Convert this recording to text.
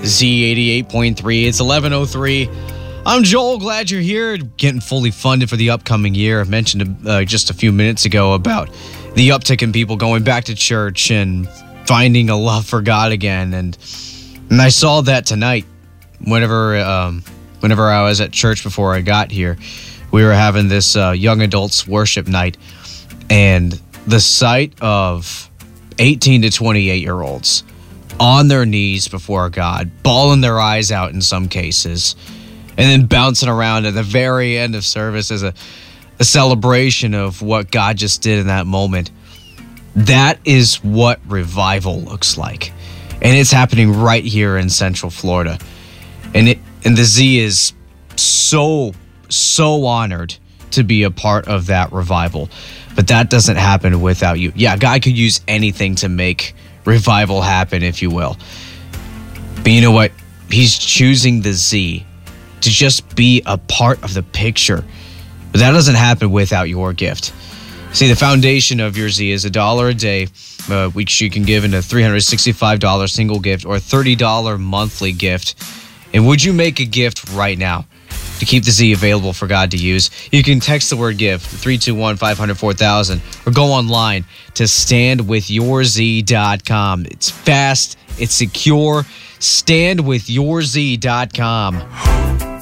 Z88.3. It's 11:03. I'm Joel. Glad you're here. Getting fully funded for the upcoming year. I mentioned just a few minutes ago about the uptick in people going back to church and finding a love for God again. And I saw that tonight. Whenever I was at church before I got here, we were having this young adults worship night, and the sight of 18 to 28-year-olds on their knees before God, bawling their eyes out in some cases, and then bouncing around at the very end of service as a celebration of what God just did in that moment. That is what revival looks like. And it's happening right here in Central Florida. And the Z is so honored to be a part of that revival. But that doesn't happen without you. Yeah, God could use anything to make revival happen, if you will. But you know what? He's choosing the Z to just be a part of the picture. But that doesn't happen without your gift. See, the foundation of your Z is $1 a day, which you can give in a $365 single gift or a $30 monthly gift. And would you make a gift right now to keep the Z available for God to use? You can text the word GIFT, 321-500-4000, or go online to standwithyourz.com. It's fast, it's secure. Standwithyourz.com.